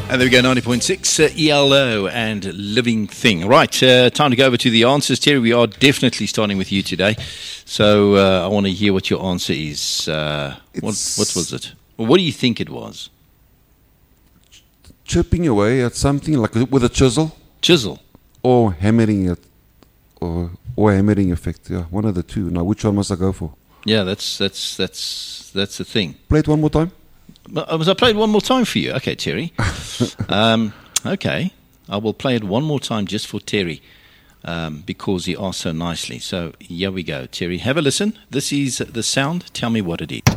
And there we go, 90.6 ELO and Living Thing. Right, time to go over to the answers. Terry, we are definitely starting with you today. So I want to hear what your answer is. What was it? Well, what do you think it was? Chipping away at something like with a chisel. Chisel? Or hammering it. Or hammering effect. Yeah, one of the two. Now, which one must I go for? Yeah, that's the thing. Play it one more time. Was I played one more time for you? Okay, Terry. Okay, I will play it one more time just for Terry because he asked so nicely. So here we go, Terry. Have a listen. This is the sound. Tell me what it is.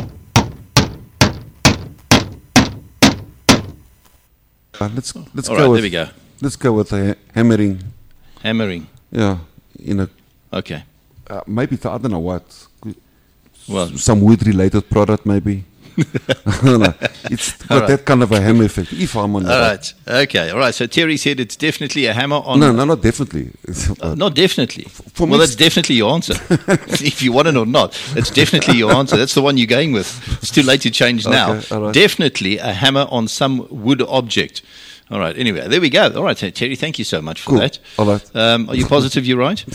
Let's All go right, with, there we go. Let's go with hammering. Hammering. Yeah, Okay. maybe I don't know what. Well, Some wood-related product, maybe. I don't know. It's got that kind of a hammer effect. If I'm on all right. Okay. All right. So Terry said it's definitely a hammer on. No, not definitely. Not definitely. For Well, me, that's definitely your answer. If you want it or not, it's definitely your answer. That's the one you're going with. It's too late to change now. Okay, all right. Definitely a hammer on some wood object. All right. Anyway, there we go. All right, Terry, thank you so much for Cool. that. All right. Are you positive you're right?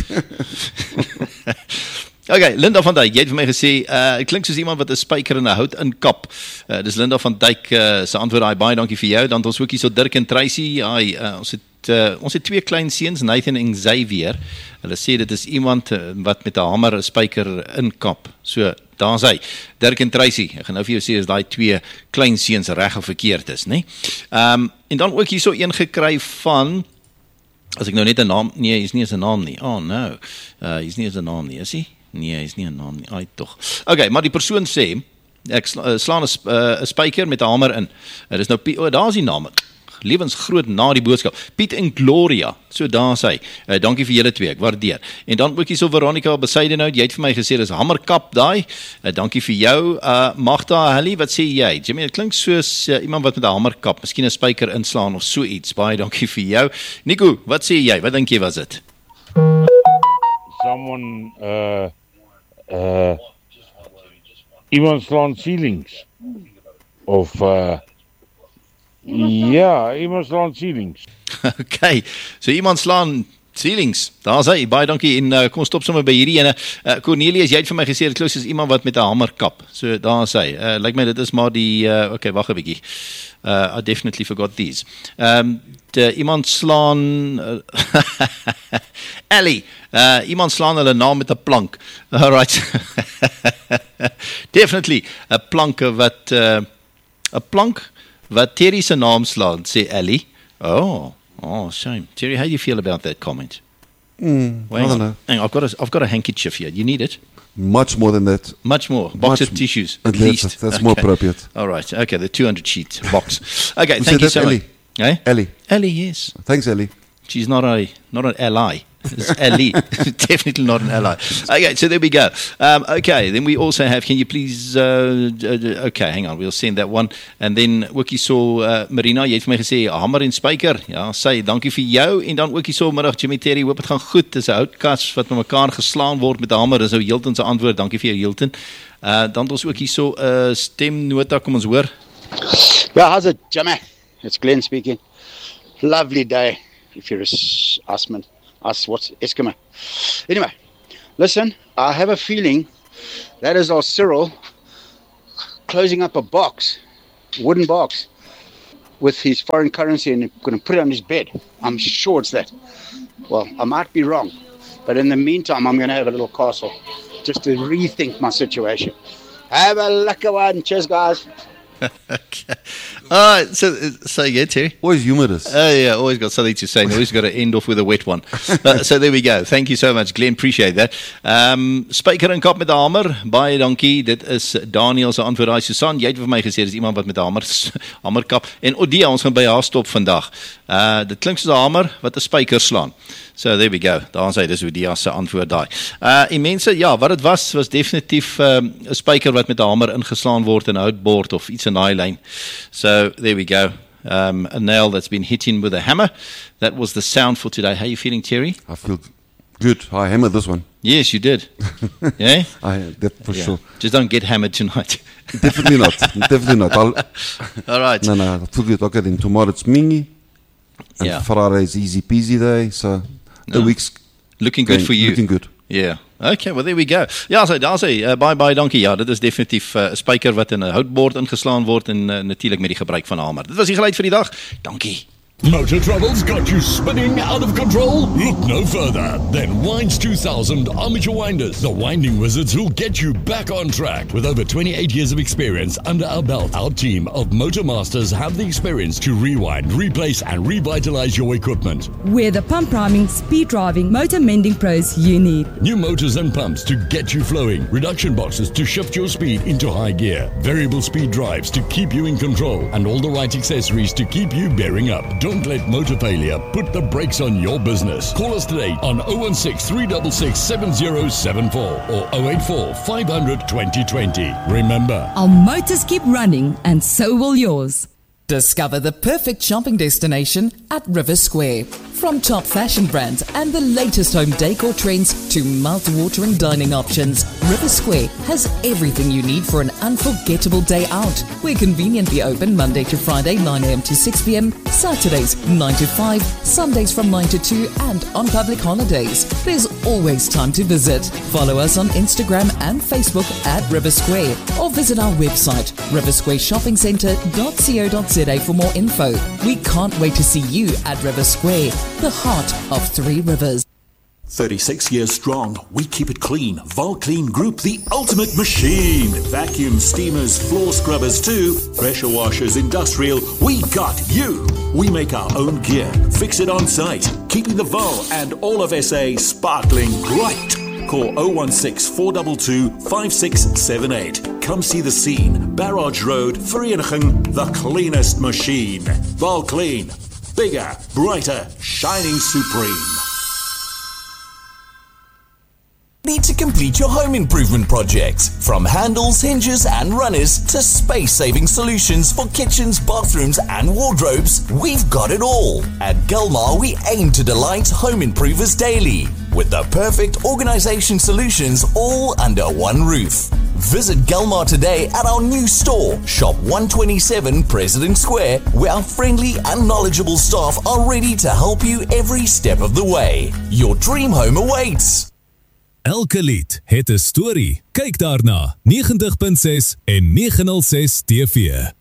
Okay, Linda van Dijk, jy het vir my gesê, het klink soos iemand wat 'n spyker in 'n hout inkap. Dis Linda van Dijk se antwoord daai, baie dankie vir jou. Dan het ons ook hier so Dirk en Tracy. Ons het twee klein seuns, Nathan en Xavier. Hulle sê dit is iemand wat met 'n hamer 'n spyker inkap. So, daar's hy. Dirk en Tracy. Ek gaan nou vir jou sê as daai twee klein seuns reg of verkeerd is, né? En dan ook hier so een gekry van, as ek nou net 'n naam, nee, hy's nie eens 'n naam nie. Oh no. Hy's nie eens 'n naam nie, is hy? Nee, hy's nie 'n naam nie. Ai tog. Okay, maar die persoon sê ek slaan 'n spyker met 'n hamer in. Dis nou daar's die naam. Lewensgroot na die boodskap. Piet en Gloria. So daar's hy. Dankie vir julle twee. Ek waardeer. En dan ook hierso Veronica Besaidenhout. Jy het vir my gesê dis hamerkap daai. Dankie vir jou. Magda Hallie, wat sê jy? Jimmy, dit klink soos iemand wat met 'n hamerkap, miskien 'n spyker inslaan of so iets. Baie dankie vir jou. Nico, wat sê jy? Wat dink jy was dit? Someone iemand slaan ceilings of iemand slaan ceilings. Okay, so iemand slaan ceilings. Daar's hy. Baie dankie en kom stop sommer by hierdie ene. Cornelius, jy het vir my gesê dit klink soos iemand wat met 'n hamer kap. So daar's hy. Lyk my dit is maar die okay, wag 'n bietjie. I definitely forgot these. Iemand slaan Ellie. Iemand slaan hulle naam met 'n plank. All right. Definitely 'n plank wat Terry se naam slaan, sê Ellie. Oh, shame. Terry, how do you feel about that comment? I don't know. Hang on, I've got a handkerchief here. You need it? Much more than that. Much more. Box of tissues, at That's least. more appropriate. All right. Okay, the 200 sheet box. Okay, Who thank said you that, so much. Ellie? Eh? Ellie. Ellie, yes. Thanks, Ellie. She's not an ally. It's Ellie. Definitely not an ally. Okay, so there we go. Okay, then we also have, can you please, okay, hang on, we'll send that one. And then ook hier so, Marina, jy het vir my gesê, hamer en spyker. Ja, sê, dankie vir jou. En dan ook hier so, middag, Jimmy Terry, hoop het gaan goed. Dis 'n houtkas wat met mekaar geslaan word met 'n hamer. Dis ou Hilton se antwoord. Dankie vir jou, Hilton. Dan het ons ook hier so 'n stemnota, kom ons hoor. Yeah, how's it, Jimmy? It's Glenn speaking. Lovely day if you're Eskimo. Anyway, listen, I have a feeling that is our Cyril closing up a box, wooden box, with his foreign currency and going to put it on his bed. I'm sure it's that. Well, I might be wrong, but in the meantime, I'm going to have a little castle just to rethink my situation. Have a lucky one. Cheers, guys. Okay. All right, so say again, Terry. Always humorous. Yeah, always got something to say. Always got to end off with a wet one. So there we go. Thank you so much, Glenn. Appreciate that. Spyker en kap met 'n hamer. Baie dankie. Dit is Daniel se antwoord. Daai Susan, jy het vir my gesê dis iemand wat met 'n hamer kap. En Odia, ons gaan by haar stop vandag. Dit klink soos 'n hamer wat 'n spyker slaan. So there we go. Daar sê dis Odia se antwoord daai. En mense, ja, wat dit was definitief 'n spyker wat met 'n hamer ingeslaan word in 'n houtbord of iets in daai lyn. So there we go. A nail that's been hit in with a hammer. That was the sound for today. How are you feeling, Terry? I feel Good. I hammered this one. Yes, you did. Yeah? That for sure. Just don't get hammered tonight. Definitely not. Definitely not. All right. No, I feel good. Okay, then tomorrow it's Mingi. And Yeah. Friday is easy peasy day. So the week's Looking good going- for you. Looking good. Yeah. Okay, well there we go. Ja, daar sê baie dankie. Ja, dit is definitief 'n spyker wat in 'n houtbord ingeslaan word en natuurlik met die gebruik van 'n hamer. Dit was die geluid vir die dag. Dankie. Motor troubles got you spinning out of control? Look no further than Winds 2000 Armature Winders, the winding wizards who'll get you back on track. With over 28 years of experience under our belt, our team of motor masters have the experience to rewind, replace and revitalize your equipment. We're the pump priming, speed driving, motor mending pros you need. New motors and pumps to get you flowing, reduction boxes to shift your speed into high gear, variable speed drives to keep you in control, and all the right accessories to keep you bearing up. Don't let motor failure put the brakes on your business. Call us today on 016 366 7074 or 084 500 2020. Remember, Our motors keep running and so will yours. Discover the perfect shopping destination at River Square. From top fashion brands and the latest home decor trends to mouth-watering dining options, River Square has everything you need for an unforgettable day out. We're conveniently open Monday to Friday 9 a.m. to 6 p.m, Saturdays 9 to 5, Sundays from 9 to 2 and on public holidays. There's always time to visit. Follow us on Instagram and Facebook at River Square or visit our website riversquareshoppingcentre.co.za for more info. We can't wait to see you at River Square, the heart of Three Rivers. 36 years strong, we keep it clean. Volclean Group, the ultimate machine. Vacuum, steamers, floor scrubbers too. Pressure washers, industrial, we got you. We make our own gear, fix it on site, keeping the Vol and all of SA sparkling bright. Call 016 422 5678. Come see the scene. Barrage Road, Vereeniging, the cleanest machine. Volclean, bigger, brighter, shining supreme. Need to complete your home improvement projects? From handles, hinges and runners to space-saving solutions for kitchens, bathrooms and wardrobes, we've got it all. At Gilmar, we aim to delight home improvers daily with the perfect organisation solutions all under one roof. Visit Gilmar today at our new store, Shop 127 President Square, where our friendly and knowledgeable staff are ready to help you every step of the way. Your dream home awaits. Elke lied het 'n storie. Kyk daarna 90.6 en 906 TV.